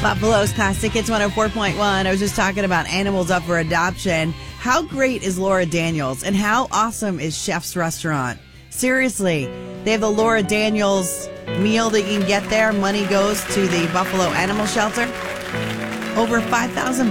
Buffalo's Classic Hits 104.1. I was just talking about animals up for adoption. How great is Laura Daniels, and how awesome is Chef's Restaurant? Seriously, they have the Laura Daniels meal that you can get there. Money goes to the Buffalo Animal Shelter. Over 5,000